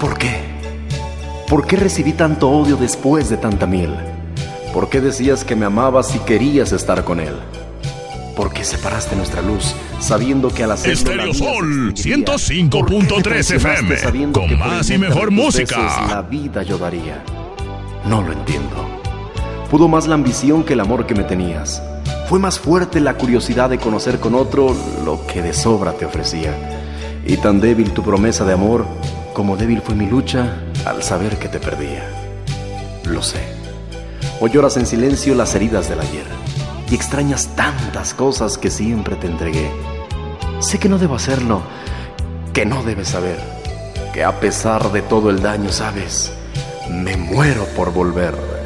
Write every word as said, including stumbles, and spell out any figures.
¿Por qué? ¿Por qué recibí tanto odio después de tanta miel? ¿Por qué decías que me amabas y querías estar con él? ¿Por qué separaste nuestra luz sabiendo que al hacerlo Estéreo Sol ciento cinco punto tres F M, con más y mejor música. La vida yo daría. No lo entiendo. Pudo más la ambición que el amor que me tenías. Fue más fuerte la curiosidad de conocer con otro lo que de sobra te ofrecía. Y tan débil tu promesa de amor como débil fue mi lucha al saber que te perdía. Lo sé. Hoy lloras en silencio las heridas del ayer y extrañas tantas cosas que siempre te entregué. Sé que no debo hacerlo, que no debes saber, que a pesar de todo el daño, sabes, me muero por volver.